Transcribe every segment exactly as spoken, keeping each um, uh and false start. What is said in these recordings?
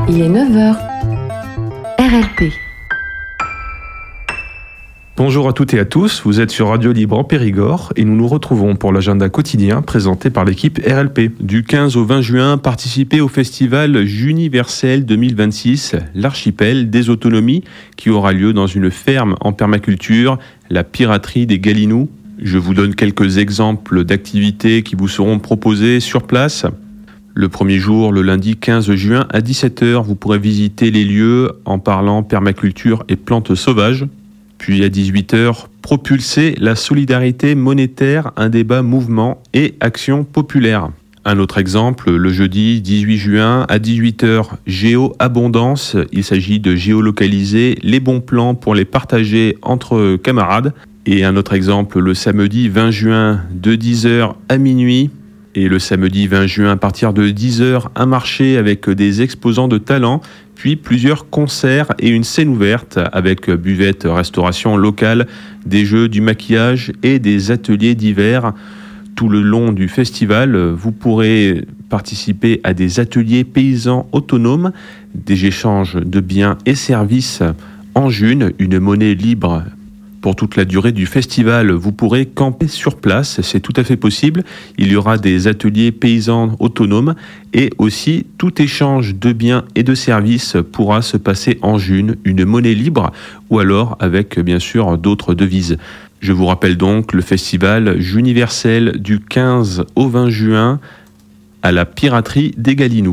Il est neuf heures. R L P. Bonjour à toutes et à tous, vous êtes sur Radio Libre en Périgord et nous nous retrouvons pour l'agenda quotidien présenté par l'équipe R L P. Du quinze au vingt juin, participez au festival Juniversel deux mille vingt-six, l'archipel des autonomies, qui aura lieu dans une ferme en permaculture, la piraterie des Galinous. Je vous donne quelques exemples d'activités qui vous seront proposées sur place. Le premier jour, le lundi quinze juin à dix-sept heures, vous pourrez visiter les lieux en parlant permaculture et plantes sauvages. Puis à dix-huit heures, propulser la solidarité monétaire, un débat mouvement et action populaire. Un autre exemple, le jeudi dix-huit juin à dix-huit heures, Géo-abondance. Il s'agit de géolocaliser les bons plans pour les partager entre camarades. Et un autre exemple, le samedi vingt juin de dix heures à minuit. Et le samedi vingt juin, à partir de dix heures, un marché avec des exposants de talents, puis plusieurs concerts et une scène ouverte avec buvette, restauration locale, des jeux, du maquillage et des ateliers divers. Tout le long du festival, vous pourrez participer à des ateliers paysans autonomes, des échanges de biens et services en june, une monnaie libre. Pour toute la durée du festival, vous pourrez camper sur place, c'est tout à fait possible. Il y aura des ateliers paysans autonomes et aussi tout échange de biens et de services pourra se passer en june, une monnaie libre ou alors avec bien sûr d'autres devises. Je vous rappelle donc le festival Juniversel du quinze au vingt juin à la piraterie des Galinous.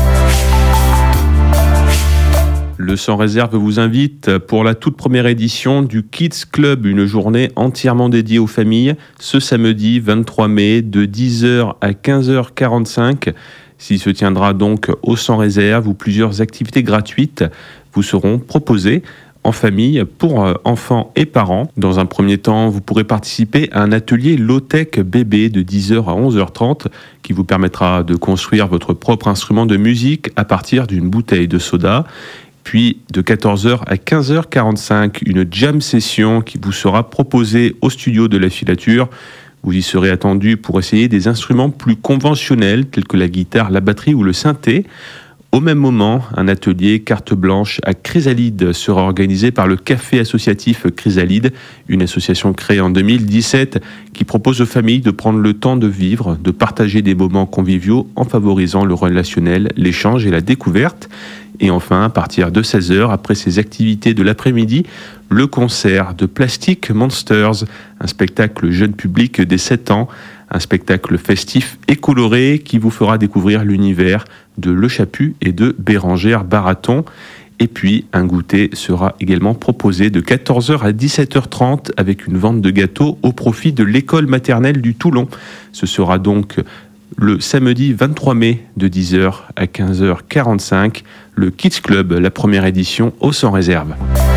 Le Sans Réserve vous invite pour la toute première édition du Kids Club, une journée entièrement dédiée aux familles, ce samedi vingt-trois mai de dix heures à quinze heures quarante-cinq. S'il se tiendra donc au Sans Réserve où plusieurs activités gratuites vous seront proposées en famille pour enfants et parents. Dans un premier temps, vous pourrez participer à un atelier low-tech bébé de dix heures à onze heures trente qui vous permettra de construire votre propre instrument de musique à partir d'une bouteille de soda. Puis de quatorze heures à quinze heures quarante-cinq, une jam session qui vous sera proposée au studio de la filature. Vous y serez attendu pour essayer des instruments plus conventionnels tels que la guitare, la batterie ou le synthé. Au même moment, un atelier carte blanche à Chrysalide sera organisé par le Café associatif Chrysalide, une association créée en deux mille dix-sept qui propose aux familles de prendre le temps de vivre, de partager des moments conviviaux en favorisant le relationnel, l'échange et la découverte. Et enfin, à partir de seize heures, après ces activités de l'après-midi, le concert de Plastic Monsters, un spectacle jeune public des sept ans, un spectacle festif et coloré qui vous fera découvrir l'univers de Le Chaput et de Bérengère Baraton. Et puis, un goûter sera également proposé de quatorze heures à dix-sept heures trente avec une vente de gâteaux au profit de l'école maternelle du Toulon. Ce sera donc le samedi vingt-trois mai de dix heures à quinze heures quarante-cinq, le Kids Club, la première édition au Sans Réserve.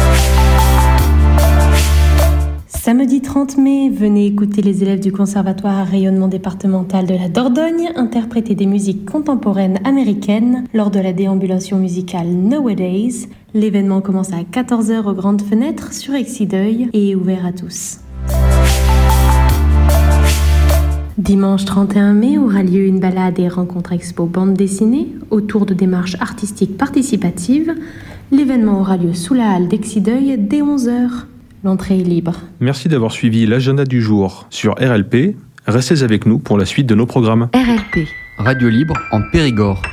Samedi trente mai, venez écouter les élèves du Conservatoire à rayonnement départemental de la Dordogne interpréter des musiques contemporaines américaines lors de la déambulation musicale Nowadays. L'événement commence à quatorze heures aux grandes fenêtres sur Exideuil et est ouvert à tous. Dimanche trente et un mai aura lieu une balade et rencontre expo bande dessinée autour de démarches artistiques participatives. L'événement aura lieu sous la halle d'Exideuil dès onze heures. L'entrée est libre. Merci d'avoir suivi l'agenda du jour sur R L P. Restez avec nous pour la suite de nos programmes. R L P. Radio Libre en Périgord.